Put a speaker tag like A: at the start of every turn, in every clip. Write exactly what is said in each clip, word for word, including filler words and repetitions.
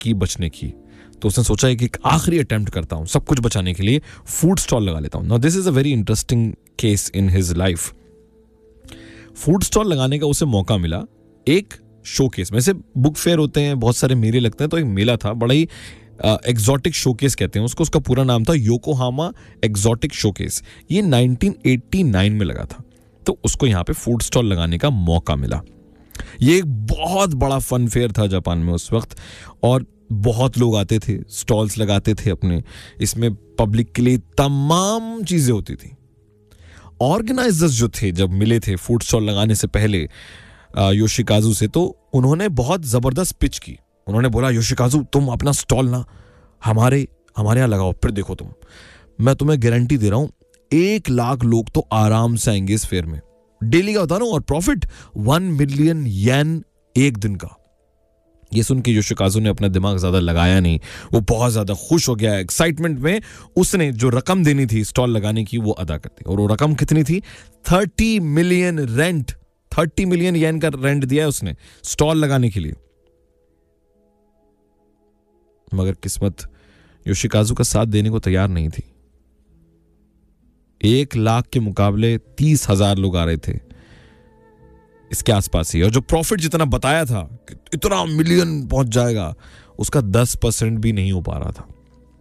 A: की बचने की, तो उसने सोचा है कि एक आखिरी अटेम्प्ट करता हूं सब कुछ बचाने के लिए, फूड स्टॉल लगा लेता हूं. Now this is a very interesting case in his life. Food stall लगाने का उसे मौका मिला एक शोकेस में. से बुक फेयर होते हैं बहुत सारे, मेले लगते हैं, तो एक मेला था, बड़ा ही एग्जॉटिक शोकेस कहते हैं उसको. उसका पूरा नाम था योकोहामा एग्जॉटिक शोकेस. ये नाइनटीन एटी नाइन में लगा था. तो उसको यहाँ पे फूड स्टॉल लगाने का मौका मिला. ये एक बहुत बड़ा फन फेयर था जापान में उस वक्त, और बहुत लोग आते थे, स्टॉल्स लगाते थे अपने. इसमें पब्लिक के लिए तमाम चीजें होती थी. ऑर्गेनाइजर्स जो थे जब मिले थे फूड स्टॉल लगाने से पहले योशिकाजू से, तो उन्होंने बहुत जबरदस्त पिच की. उन्होंने बोला, योशिकाजू तुम अपना स्टॉल ना हमारे हमारे यहाँ लगाओ, फिर देखो तुम, मैं तुम्हें गारंटी दे रहा हूं एक लाख लोग तो आराम से आएंगे इस फेयर में. डेली का बता रहा हूं, और प्रॉफिट वन मिलियन येन एक दिन का. ये सुन के योशिकाजू ने अपना दिमाग ज्यादा लगाया नहीं. वो बहुत ज्यादा खुश हो गया. एक्साइटमेंट में उसने जो रकम देनी थी स्टॉल लगाने की वो अदा कर दी. और वो रकम कितनी थी? Thirty million rent. Thirty million येन का रेंट दिया है उसने स्टॉल लगाने के लिए. मगर किस्मत योशिकाजू का साथ देने को तैयार नहीं थी. एक लाख के मुकाबले तीस हजार लोग आ रहे थे इसके आसपास ही, और जो प्रॉफिट जितना बताया था कि इतना मिलियन पहुंच जाएगा, उसका दस परसेंट भी नहीं हो पा रहा था.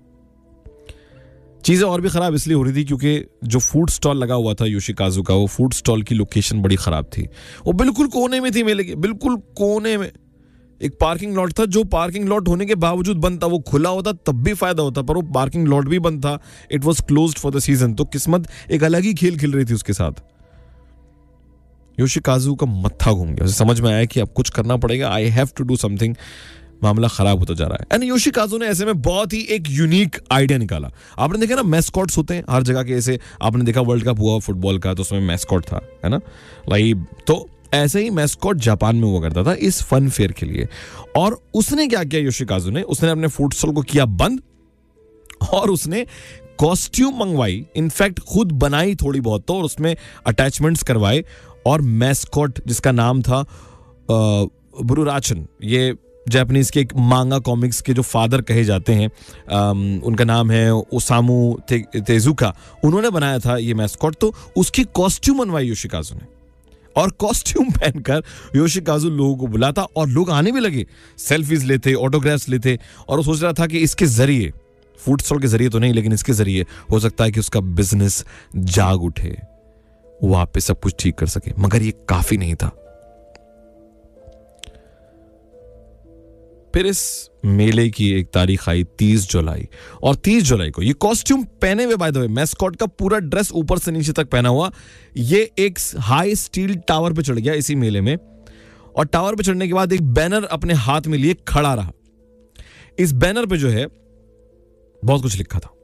A: चीजें और भी खराब इसलिए हो रही थी क्योंकि जो फूड स्टॉल लगा हुआ था योशिकाजू का, वो फूड स्टॉल की लोकेशन बड़ी खराब थी. वो बिल्कुल कोने में थी मेले के, बिल्कुल कोने में. एक पार्किंग लॉट था, जो पार्किंग लॉट होने के बावजूद बंद था. वो खुला होता तब भी फायदा होता, पर वो पार्किंग लॉट भी बंद था. It was closed for the season. तो किस्मत एक अलग ही खेल खेल रही थी उसके साथ. योशिकाजू का मत्था घूम गया. उसे समझ में आया कि अब कुछ करना पड़ेगा, I have to do something. मामला खराब होता जा रहा है. एंड योशिकाजू ने ऐसे में बहुत ही एक यूनिक आइडिया निकाला. आपने देखा ना, मैस्कॉट्स होते हैं हर जगह के. ऐसे आपने देखा वर्ल्ड कप हुआ फुटबॉल का, तो उसमें मैस्कॉट था, है ना, लाइक. तो ऐसे ही मैस्कॉट जापान में हुआ करता था इस फन फेयर के लिए. और उसने क्या किया योशिकाजू ने, उसने अपने फूड स्टॉल को किया बंद, और उसने कॉस्ट्यूम मंगवाई. इनफैक्ट खुद बनाई थोड़ी बहुत तो, और उसमें अटैचमेंट्स करवाए. और मैस्कॉट जिसका नाम था बुरुराचन, ये जापानीज के एक मांगा कॉमिक्स के जो फादर कहे जाते हैं, आम, उनका नाम है ओसामू ते, तेजुका. उन्होंने बनाया था ये मैस्कॉट. तो उसकी कॉस्ट्यूम बनवाई योशिकाजू ने, और कॉस्ट्यूम पहनकर योशिकाजू लोगों को बुलाता, और लोग आने भी लगे, सेल्फीज लेते, ऑटोग्राफ्स लेते. और वो सोच रहा था कि इसके जरिए, फूड स्टॉल के जरिए तो नहीं, लेकिन इसके जरिए हो सकता है कि उसका बिजनेस जाग उठे, वहां पे सब कुछ ठीक कर सके. मगर ये काफी नहीं था. फिर इस मेले की एक तारीख आई तीस जुलाई, और तीस जुलाई को ये कॉस्ट्यूम पहने हुए, बाय द वे मैस्कॉट का पूरा ड्रेस ऊपर से नीचे तक पहना हुआ, ये एक हाई स्टील टावर पे चढ़ गया इसी मेले में. और टावर पे चढ़ने के बाद एक बैनर अपने हाथ में लिए खड़ा रहा. इस बैनर पे जो है बहुत कुछ लिखा था.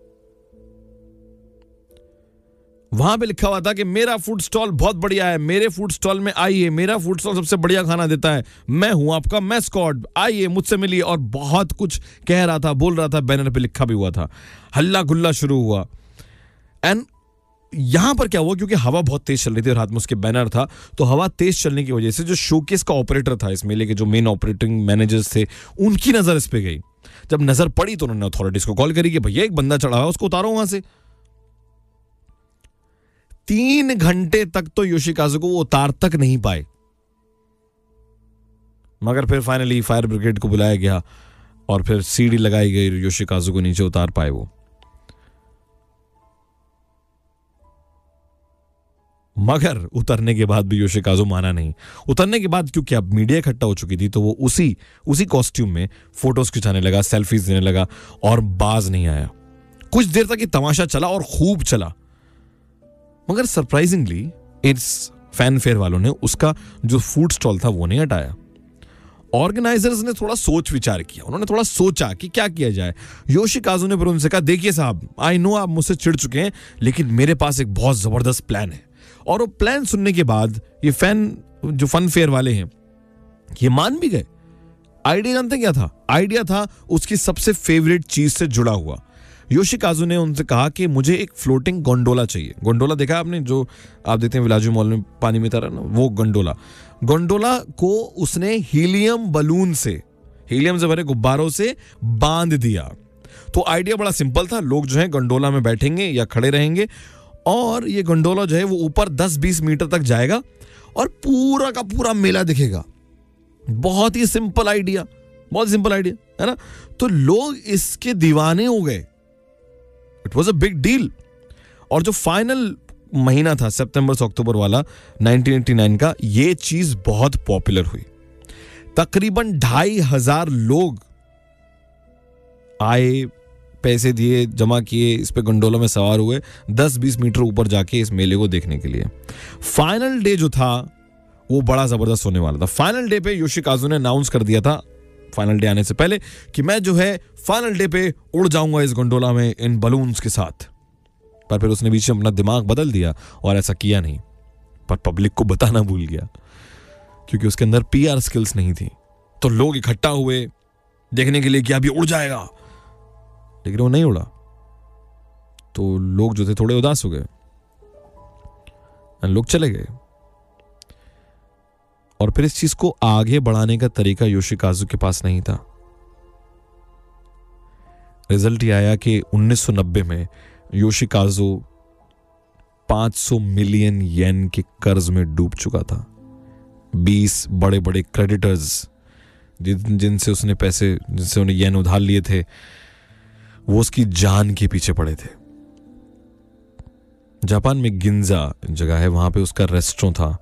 A: वहां पे लिखा हुआ था कि मेरा फूड स्टॉल बहुत बढ़िया है, मेरे फूड स्टॉल में आइए, मेरा फूड स्टॉल सबसे बढ़िया खाना देता है, मैं हूं आपका मैस्कॉट, आइए मुझसे मिलिए. और बहुत कुछ कह रहा था, बोल रहा था, बैनर पे लिखा भी हुआ था. हल्ला गुल्ला शुरू हुआ. एंड यहां पर क्या हुआ, क्योंकि हवा बहुत तेज चल रही थी और हाथ में उसके बैनर था, तो हवा तेज चलने की वजह से जो शोकेस का ऑपरेटर था इस मेले के, जो मेन ऑपरेटिंग मैनेजर्स थे, उनकी नजर इस पे गई. जब नजर पड़ी तो उन्होंने अथॉरिटीज को कॉल करी कि भैया एक बंदा चढ़ा है, उसको उतारो वहां से. तीन घंटे तक तो योशिकाजू को वो उतार तक नहीं पाए. मगर फिर फाइनली फायर ब्रिगेड को बुलाया गया, और फिर सीढ़ी लगाई गई, योशिकाजू को नीचे उतार पाए वो. मगर उतरने के बाद भी योशिकाजू माना नहीं. उतरने के बाद क्योंकि अब मीडिया इकट्ठा हो चुकी थी, तो वो उसी उसी कॉस्ट्यूम में फोटोज खिंचाने लगा, सेल्फीज देने लगा, और बाज नहीं आया. कुछ देर तक ये तमाशा चला और खूब चला. मगर सरप्राइजिंगली इस फैन फेयर वालों ने उसका जो फूड स्टॉल था वो नहीं हटाया. ऑर्गेनाइजर्स ने थोड़ा सोच विचार किया. उन्होंने थोड़ा सोचा कि क्या किया जाए. योशिकाजू ने फिर उनसे कहा, देखिए साहब, आई नो आप मुझसे चिढ़ चुके हैं, लेकिन मेरे पास एक बहुत जबरदस्त प्लान है. और वो प्लान सुनने के बाद ये फैन जो फन फेयर वाले हैं ये मान भी गए. आइडिया जानते क्या था? आइडिया था उसकी सबसे फेवरेट चीज से जुड़ा हुआ. योशिकाजू ने उनसे कहा कि मुझे एक फ्लोटिंग गोंडोला चाहिए. गोंडोला देखा आपने, जो आप देखते हैं विलाजू मॉल में पानी में तैरा ना, वो गोंडोला. गोंडोला को उसने हीलियम बलून से, हीलियम से भरे गुब्बारों से बांध दिया। तो आइडिया बड़ा सिंपल था, लोग जो है गंडोला में बैठेंगे या खड़े रहेंगे और ये गंडोला जो है वो ऊपर दस बीस मीटर तक जाएगा और पूरा का पूरा मेला दिखेगा। बहुत ही सिंपल आइडिया, बहुत सिंपल आइडिया, है ना। तो लोग इसके दीवाने हो गए, it was a big deal. और जो फाइनल महीना था सितंबर से अक्टूबर वाला नाइनटीन एटी नाइन का, ये चीज बहुत पॉपुलर हुई। तकरीबन ढाई हजार लोग आए, पैसे दिए, जमा किए, इस पे गंडोला में सवार हुए दस बीस मीटर ऊपर जाके इस मेले को देखने के लिए। फाइनल डे जो था वो बड़ा जबरदस्त होने वाला था। फाइनल डे पे योशिकाजु ने अनाउंस कर दिया था, फाइनल डे आने से पहले, कि मैं जो है फाइनल डे पे उड़ जाऊंगा इस गंडोला में इन बलून्स के साथ। पर फिर उसने बीच में अपना दिमाग बदल दिया और ऐसा किया नहीं, पर पब्लिक को बताना भूल गया क्योंकि उसके अंदर पीआर स्किल्स नहीं थी। तो लोग इकट्ठा हुए देखने के लिए कि अभी उड़ जाएगा, लेकिन वो नहीं उड़ा। तो लोग जो थे थोड़े उदास हो गए, लोग चले गए। और फिर इस चीज को आगे बढ़ाने का तरीका योशिकाजु के पास नहीं था। रिजल्ट ये आया कि उन्नीस सौ नब्बे में योशिकाजु पांच सौ मिलियन येन के कर्ज में डूब चुका था। बीस बड़े बड़े क्रेडिटर्स जिन जिनसे उसने पैसे जिनसे उन्हें येन उधार लिए थे, वो उसकी जान के पीछे पड़े थे। जापान में गिंजा जगह है, वहां पे उसका रेस्टोरेंट था,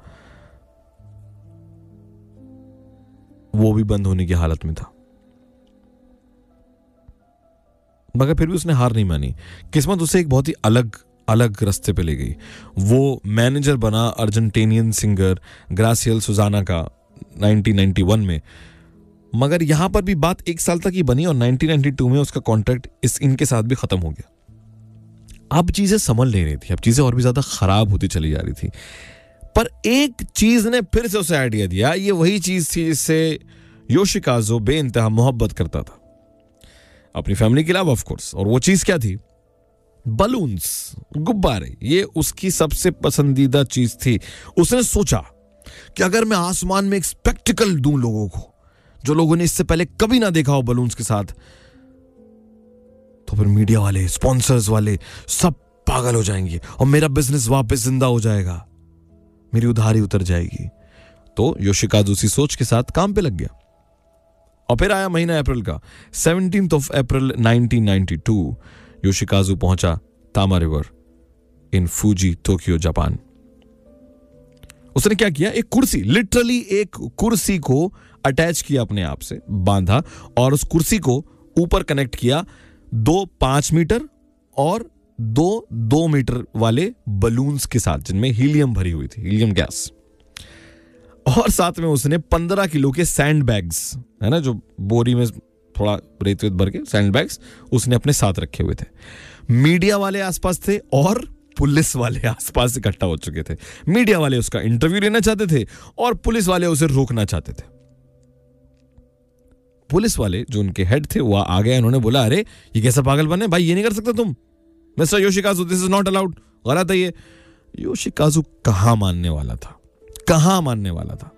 A: वो भी बंद होने की हालत में था। मगर फिर भी उसने हार नहीं मानी। किस्मत उसे एक बहुत ही अलग अलग रास्ते पे ले गई। वो मैनेजर बना अर्जेंटीनियन सिंगर ग्रासियल सुजाना का नाइनटीन नाइंटी वन में। मगर यहां पर भी बात एक साल तक ही बनी और नाइनटीन नाइंटी टू में उसका कॉन्ट्रैक्ट इस इनके साथ भी खत्म हो गया। अब चीजें संभल नहीं रही थी, अब चीजें और भी ज्यादा खराब होती चली जा रही थी। पर एक चीज ने फिर से उसे आइडिया दिया। ये वही चीज थी जिससे योशिकाजु बेइंतहा मोहब्बत करता था, अपनी फैमिली के अलावा ऑफ कोर्स। और वो चीज क्या थी? बलून्स, गुब्बारे। ये उसकी सबसे पसंदीदा चीज थी। उसने सोचा कि अगर मैं आसमान में एक स्पेक्टिकल दूं लोगों को, जो लोगों ने इससे पहले कभी ना देखा हो बलून्स के साथ, तो फिर मीडिया वाले, स्पॉन्सर्स वाले सब पागल हो जाएंगे और मेरा बिजनेस वापस जिंदा हो जाएगा, मेरी उधारी उतर जाएगी। तो योशिकाजु उसी सोच के साथ काम पे लग गया। और फिर आया महीना अप्रैल का, seventeenth of April nineteen ninety two. योशिकाजु पहुंचा तामा river in Fuji, Tokyo, Japan. उसने क्या किया? एक कुर्सी, लिटरली एक कुर्सी को अटैच किया अपने आप से, बांधा, और उस कुर्सी को ऊपर कनेक्ट किया दो पांच मीटर और दो दो मीटर वाले बलून्स के साथ, जिनमें हीलियम भरी हुई थी, हीलियम गैस। और साथ में उसने पंद्रह किलो के सैंड बैग्स, है ना, जो बोरी में थोड़ा रेत वेत भर के सैंड बैग्स, उसने अपने साथ रखे हुए थे। मीडिया वाले आसपास थे और पुलिस वाले आसपास इकट्ठा हो चुके थे। मीडिया वाले उसका इंटरव्यू लेना चाहते थे और पुलिस वाले उसे रोकना चाहते थे। पुलिस वाले जो उनके हेड थे वो आ गए, उन्होंने बोला, अरे ये कैसा पागलपन है भाई, ये नहीं कर सकते तुम, mister योशिकाजु, this is not allowed, गलत है ये। योशिकाजु कहां मानने वाला था, कहां मानने वाला था।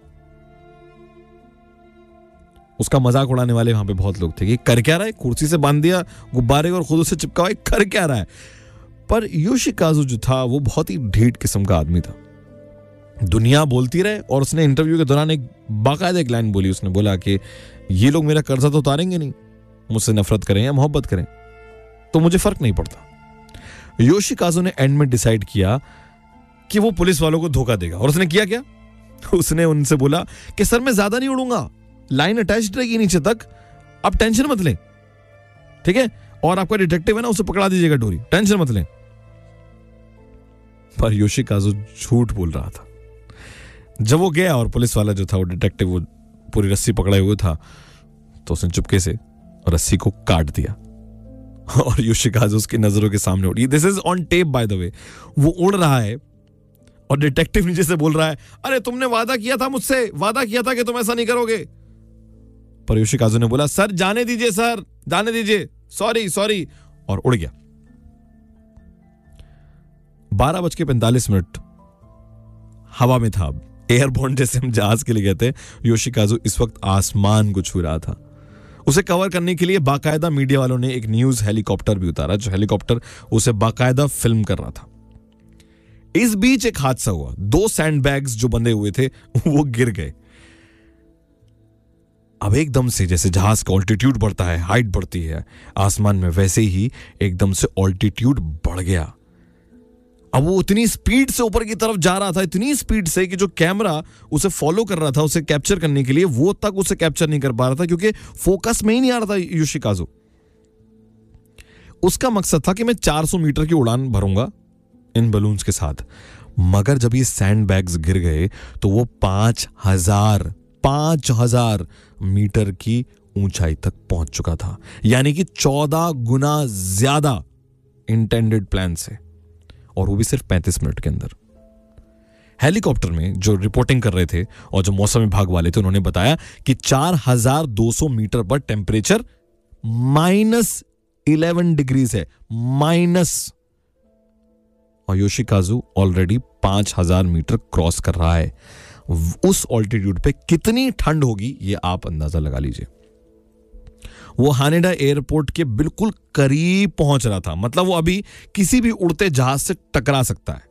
A: उसका मजाक उड़ाने वाले वहां पे बहुत लोग थे कि कर क्या रहा है, कुर्सी से बांध दिया गुब्बारे को और खुद उसे चिपका, कर क्या रहा है। पर योशिकाजु जो था वो बहुत ही ढीठ किस्म का आदमी था। दुनिया बोलती रहे, और उसने इंटरव्यू के दौरान एक बाकायदा एक लाइन बोली। उसने बोला कि ये लोग मेरा कर्जा तो उतारेंगे नहीं, मुझसे नफरत करें या मोहब्बत करें तो मुझे फर्क नहीं पड़ता। योशिकाजु ने एंड में डिसाइड किया कि वो पुलिस वालों को धोखा देगा, और उसने किया क्या? उसने उनसे बोला कि सर मैं ज्यादा नहीं उड़ूंगा, लाइन अटैच्ड रहेगी नीचे तक, आप टेंशन मत लें, ठीक है, और आपका डिटेक्टिव है ना, उसे पकड़ा दीजिएगा डोरी, टेंशन मत लें। पर योशिकाजु झूठ बोल रहा था। जब वो गया और पुलिस वाला जो था, वो डिटेक्टिव, वो पूरी रस्सी पकड़े हुए था, तो उसने चुपके से रस्सी को काट दिया और योशिकाजु उसकी नजरों के सामने उड़ी। This is on tape by the way. वो उड़ रहा है और डिटेक्टिव नीचे से बोल रहा है, अरे तुमने वादा किया था मुझसे, वादा किया था कि तुम ऐसा नहीं करोगे। पर योशिकाजु ने बोला, सर जाने दीजिए, सर जाने दीजिए, सॉरी सॉरी, और उड़ गया। बारह बज के पैंतालीस मिनट हवा में था। एयरबोर्न जैसे हम जहाज के लिए कहते हैं, योशिकाजु इस वक्त आसमान को छू रहा था। उसे कवर करने के लिए बाकायदा मीडिया वालों ने एक न्यूज हेलीकॉप्टर भी उतारा, जो हेलीकॉप्टर उसे बाकायदा फिल्म कर रहा था। इस बीच एक हादसा हुआ, दो सैंडबैग्स जो बंधे हुए थे वो गिर गए। अब एकदम से जैसे जहाज का ऑल्टीट्यूड बढ़ता है, हाइट बढ़ती है आसमान में, वैसे ही एकदम से ऑल्टीट्यूड बढ़ गया। अब वो इतनी स्पीड से ऊपर की तरफ जा रहा था, इतनी स्पीड से कि जो कैमरा उसे फॉलो कर रहा था उसे कैप्चर करने के लिए, वो तक उसे कैप्चर नहीं कर पा रहा था, क्योंकि फोकस में ही नहीं आ रहा था योशिकाजु। उसका मकसद था कि मैं चार सौ मीटर की उड़ान भरूंगा इन बलून्स के साथ, मगर जब ये सैंड बैग्स गिर गए तो वो पांच हजार पांच हजार मीटर की ऊंचाई तक पहुंच चुका था, यानी कि चौदह गुना ज्यादा इंटेंडेड प्लान से, और वो भी सिर्फ पैंतीस मिनट के अंदर। हेलीकॉप्टर में जो रिपोर्टिंग कर रहे थे और जो मौसम विभाग वाले थे, उन्होंने बताया कि चार हजार दो सौ मीटर पर टेम्परेचर माइनस इलेवन डिग्रीज है, माइनस, और योशिकाजु ऑलरेडी पांच हजार मीटर क्रॉस कर रहा है। उस ऑल्टीट्यूड पे कितनी ठंड होगी ये आप अंदाजा लगा लीजिए। वो हानेडा एयरपोर्ट के बिल्कुल करीब पहुंच रहा था, मतलब वो अभी किसी भी उड़ते जहाज से टकरा सकता है।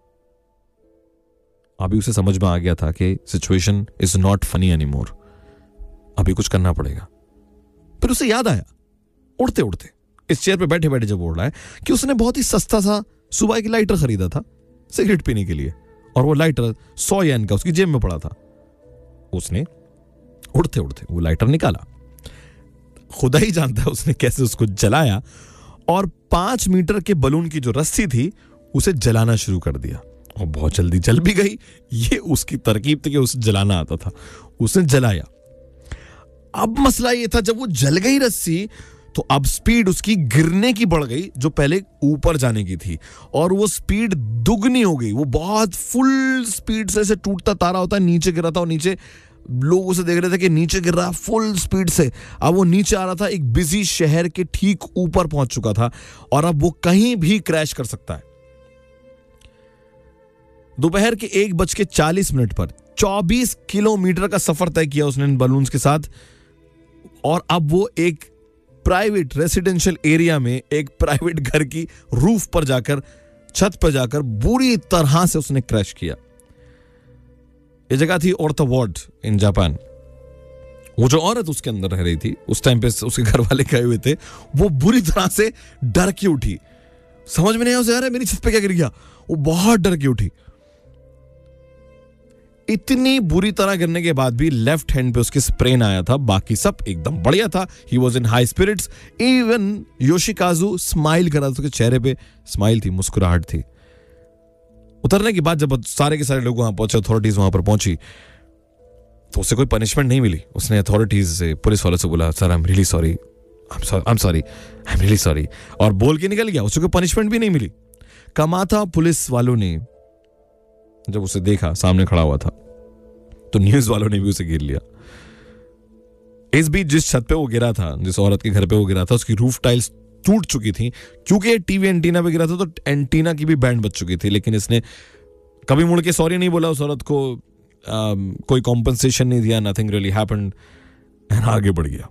A: अभी उसे समझ में आ गया था कि situation is not funny anymore, अभी कुछ करना पड़ेगा। फिर उसे याद आया उड़ते उड़ते, इस चेयर पे बैठे बैठे जब उड़ रहा है, कि उसने बहुत ही सस्ता सा सुबह की लाइटर खरीदा था सिगरेट पीने के लिए, और वो लाइटर सौ येन का उसकी जेब में पड़ा था। उसने उड़ते उड़ते वो लाइटर निकाला, खुदा ही जानता है उसने कैसे उसको जलाया, और पांच मीटर के बलून की जो रस्सी थी उसे जलाना शुरू कर दिया, और बहुत जल्दी जल भी गई। ये उसकी तरकीब थी कि उसे जलाना आता था, उसने जलाया। अब मसला ये था, जब वो जल गई रस्सी तो अब स्पीड उसकी गिरने की बढ़ गई, जो पहले ऊपर जाने की थी, और वो स्पीड दुगनी हो गई। वो बहुत फुल स्पीड से, ऐसे टूटता तारा होता है, नीचे गिरा था, और नीचे लोग उसे देख रहे थे कि नीचे गिर रहा फुल स्पीड से। अब वो नीचे आ रहा था, एक बिजी शहर के ठीक ऊपर पहुंच चुका था, और अब वो कहीं भी क्रैश कर सकता है। दोपहर के एक बज के चालीस मिनट पर चौबीस किलोमीटर का सफर तय किया उसने इन बलून्स के साथ, और अब वो एक प्राइवेट रेसिडेंशियल एरिया में, एक प्राइवेट घर की रूफ पर जाकर, छत पर जाकर बुरी तरह से उसने क्रैश किया। ये जगह थी ओर्था वार्ड इन जापान। वो जो औरत उसके अंदर रह रही थी उस टाइम पे, उसके घर वाले गए हुए थे, वो बुरी तरह से डर के उठी। समझ में नहीं आया उसे, यार मेरी छत पे क्या गिर गया। वो बहुत डर के उठी। इतनी बुरी तरह गिरने के बाद भी लेफ्ट हैंड पे उसके स्प्रेन आया था, बाकी सब एकदम बढ़िया था। He was in high spirits. Even योशिकाजु smile कर रहा था, उसके चेहरे पे स्माइल थी, मुस्कुराहट थी। उतरने के बाद जब सारे के सारे लोग वहां पहुंचे, अथॉरिटीज वहां पर पहुंची, तो उसे कोई पनिशमेंट नहीं मिली। उसने अथॉरिटीज से, पुलिस वालों से बोला, sir I am really sorry, I am sorry, I am really sorry, और बोल के निकल गया। उसे कोई पनिशमेंट भी नहीं मिली। कमाथा पुलिस वालों ने जब उसे देखा सामने खड़ा हुआ था, तो न्यूज वालों ने भी उसे घेर लिया। इस बीच जिस छत पे वो गिरा था, जिस औरत के घर पे वो गिरा था, उसकी रूफ टाइल्स टूट चुकी थी, क्योंकि टीवी एंटीना पे गिरा था, तो एंटीना की भी बैंड बच चुकी थी। लेकिन इसने कभी मुड़ के सॉरी नहीं बोला उस औरत को, आ, कोई कॉम्पनसेशन नहीं दिया, नथिंग रियली हैपेंड, एंड आगे बढ़ गया।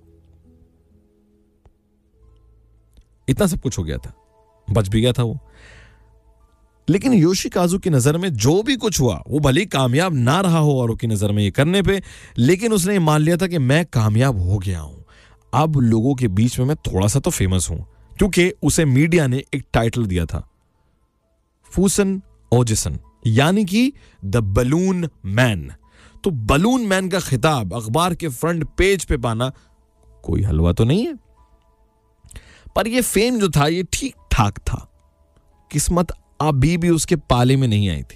A: इतना सब कुछ हो गया था, बच भी गया था वो। लेकिन योशिकाजु की नजर में जो भी कुछ हुआ, वो भले कामयाब ना रहा हो औरों की नजर में ये करने पे, लेकिन उसने मान लिया था कि मैं कामयाब हो गया हूं। अब लोगों के बीच में मैं थोड़ा सा तो फेमस हूं, क्योंकि उसे मीडिया ने एक टाइटल दिया था, फूसन ओजिसन, यानी कि द बलून मैन। तो बलून मैन का खिताब अखबार के फ्रंट पेज पे पाना कोई हलवा तो नहीं है, पर यह फेम जो था ये ठीक ठाक था। किस्मत अभी भी उसके पाले में नहीं आई थी।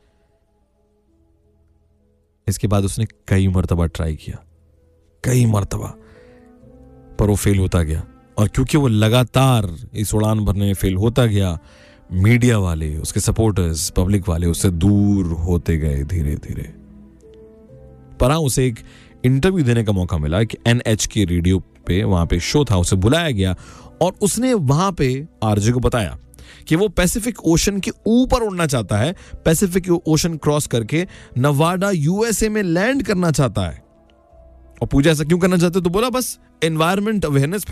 A: इसके बाद उसने कई मर्तबा ट्राई किया, कई मर्तबा, पर वो फेल होता गया। और क्योंकि वो लगातार इस उड़ान भरने में फेल होता गया, मीडिया वाले, उसके सपोर्टर्स, पब्लिक वाले उससे दूर होते गए धीरे धीरे। पर हाँ, उसे एक इंटरव्यू देने का मौका मिला कि एन एच के रेडियो पे, वहां पे शो था, उसे बुलाया गया, और उसने वहां पे आरजे को बताया कि वो पैसिफिक ओशन के ऊपर उड़ना चाहता है, पैसिफिक ओशन क्रॉस करके नवाडा यूएसए में लैंड करना चाहता है। और पूजा ऐसा क्यों करना चाहते हो? तो बोला बस एनवायरमेंट अवेयरनेस